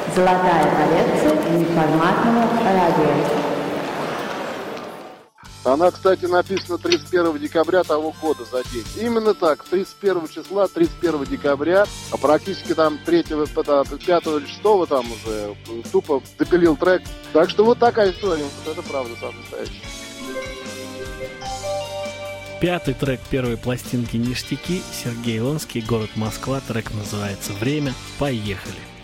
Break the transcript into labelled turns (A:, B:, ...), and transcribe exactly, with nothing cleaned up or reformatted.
A: Золотая коллекция неформатного радио.
B: Она, кстати, написана тридцать первого декабря того года за день. Именно так, тридцать первого числа, тридцать первого декабря, а практически там третьего, пятого или шестого там уже тупо допилил трек. Так что вот такая история, вот это правда самая настоящая.
C: Пятый трек первой пластинки «Ништяки», Сергей Лонский, город Москва, трек называется «Время». Поехали!